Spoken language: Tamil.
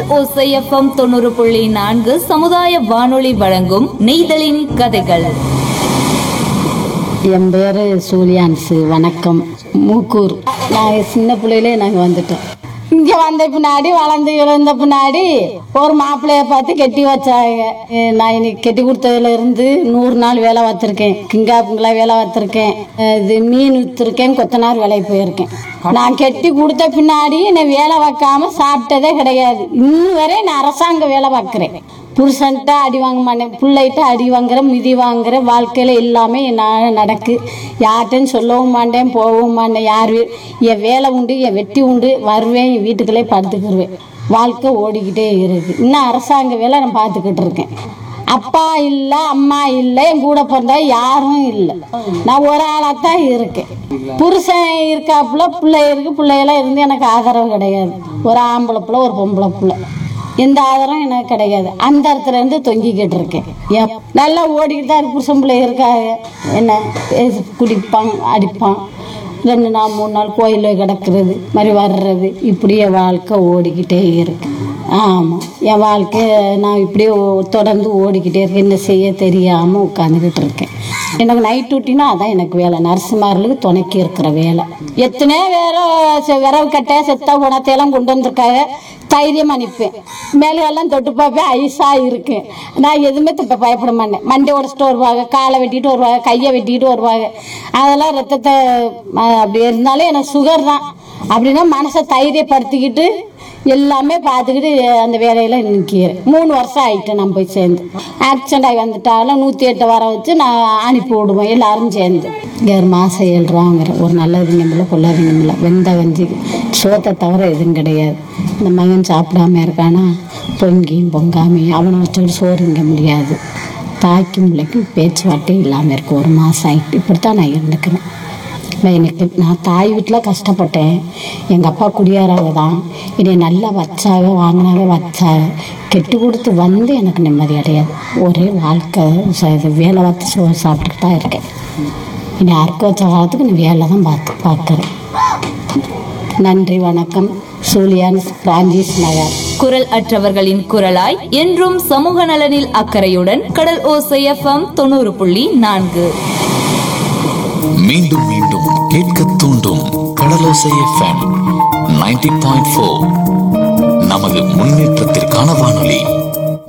ஓசைஎஃப்எம் 90.4 சமுதாய வானொலி வழங்கும் நெய்தலின் கதைகள். என் பேர் சூலியான்ஸு. வணக்கம். மூக்கூர். நாங்கள் சின்ன பிள்ளையிலே நாங்கள் வந்துட்டோம். இங்கே வந்த பின்னாடி வளர்ந்து விழுந்த பின்னாடி ஒரு மாப்பிள்ளைய பார்த்து கெட்டி வச்சாங்க. நான் இன்னைக்கு கெட்டி கொடுத்ததுல இருந்து 100 நாள் வேலை பார்த்துருக்கேன். கிங்காப்புங்களா வேலை பார்த்துருக்கேன். இது மீன் விற்றுருக்கேன். கொத்தனார் வேலைக்கு போயிருக்கேன். நான் கெட்டி கொடுத்த பின்னாடி என்னை வேலை பார்க்காம சாப்பிட்டதே கிடையாது. இன்னும் வரை நான் அரசாங்க வேலை பார்க்குறேன். புருஷன்ட்ட அடி வாங்க மாட்டேன், பிள்ளைகிட்ட அடி வாங்குற, மிதி வாங்குற, வாழ்க்கையில் எல்லாமே நான் நடக்கு. யார்கிட்டையும் சொல்லவும் மாட்டேன், போகவும் மாட்டேன். யார் என் வேலை உண்டு, என் வெட்டி உண்டு, வருவேன், என் வீட்டுக்குள்ளே படுத்துக்கிடுவேன். வாழ்க்கை ஓடிக்கிட்டே இருக்குது. இன்னும் அரசாங்க வேலை நான் பார்த்துக்கிட்டு இருக்கேன். அப்பா இல்லை, அம்மா இல்லை, என் கூட பிறந்தா யாரும் இல்லை. நான் ஒரு ஆளாத்தான் இருக்கேன். புருஷன் இருக்காப்புல, பிள்ளை இருக்கு, பிள்ளையெல்லாம் இருந்து எனக்கு ஆதரவு கிடையாது. ஒரு ஆம்பளை பிள்ளை, ஒரு பொம்பளை பிள்ளை, எந்த ஆதாரம் எனக்கு கிடையாது. அந்த இடத்துல இருந்து தொங்கிக்கிட்டு இருக்கேன். நல்லா ஓடிக்கிட்டு தான் புருஷன் பிள்ளை இருக்காங்க. என்ன குடிப்பான், அடிப்பான், 2 நாள் 3 நாள் கோயிலில் கிடக்கிறது மாதிரி வர்றது, இப்படியே வாழ்க்கை ஓடிக்கிட்டே இருக்கு. ஆமாம், என் வாழ்க்கை நான் இப்படியே தொடர்ந்து ஓடிக்கிட்டே இருக்கேன். என்ன செய்ய தெரியாமல் உட்காந்துக்கிட்டு இருக்கேன். எனக்கு நைட் டியூட்டினா அதான் எனக்கு வேலை. நர்சுமார்களுக்கு துணைக்கி இருக்கிற வேலை. எத்தனையோ விரவு கட்டை செத்த குணத்தையெல்லாம் கொண்டு வந்திருக்காங்க. தைரியமாக நிற்பேன். மேலெல்லாம் தொட்டு பார்ப்பேன், ஐஸாக இருக்கேன். நான் எதுவுமே இப்போ பயப்பட மாட்டேன். மண்டை உடச்சிட்டு வருவாங்க, காலை வெட்டிட்டு வருவாங்க, கையை வெட்டிக்கிட்டு வருவாங்க. அதெல்லாம் ரத்தத்தை அப்படி இருந்தாலும் எனக்கு சுகர் தான். அப்படின்னா மனசை தைரியப்படுத்திக்கிட்டு எல்லாமே பார்த்துக்கிட்டு அந்த வேலையில் நிற்கிறேன். 3 வருஷம் ஆகிட்டேன். நான் போய் சேர்ந்து ஆக்சிடென்ட் ஆகி வந்துட்டாலும் 108 வர வச்சு நான் அனுப்பி விடுவேன். எல்லாரும் சேர்ந்து 7 மாதம் 7 ரூபாங்கிற ஒரு நல்லதுங்க இல்லை, கொள்ளாதீங்க இல்லை. வெந்த வஞ்சி சோத்தை தவிர எதுவும் கிடையாது. இந்த மகன் சாப்பிடாம இருக்கானா, பொங்கியும் பொங்காமையும் அவனை வச்சுக்கிட்டு சோறு இங்க முடியாது. தாய்க்கும் பிள்ளைக்கும் பேச்சுவார்த்தை இல்லாமல் இருக்கு. 1 மாதம் ஆகிட்டு இப்படித்தான் நான் இருந்துக்கிறேன். எனக்கு நான் தாய் வீட்டில் கஷ்டப்பட்டேன். எங்கள் அப்பா குடியாராக தான் என்னை நல்லா வச்சாக, வாங்கினாக வச்சாக. கெட்டு கொடுத்து வந்து எனக்கு நிம்மதி அடையாது. ஒரே வாழ்க்கை வேலை பார்த்து சாப்பிட்டுட்டு தான் இருக்கேன். இனி அறுக்க வச்ச காலத்துக்கு நான் வேலை தான் பார்க்குறேன். நன்றி, வணக்கம். சூலியான், பிரான்சிஸ் நகர். குரல் அற்றவர்களின் குரலாய் என்றும் சமூக நலனில் அக்கறையுடன் கடல் ஓசைஎஃப்எம் 90.4. மீண்டும் மீண்டும் கேட்க தூண்டும் கடலோசை எஃப்எம் 90.4. நமது முன்னேற்றத்திற்கான வானொலி.